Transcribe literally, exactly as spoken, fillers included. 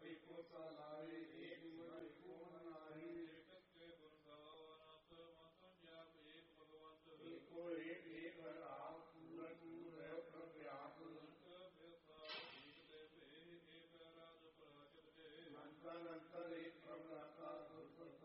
एको सलाही एक मन को नाही के गुणगावनत मतन जाप एक भगवंत एको एक एक रात पूरन पूर है प्रव्याप एक राज पराचित के अंतर अंतर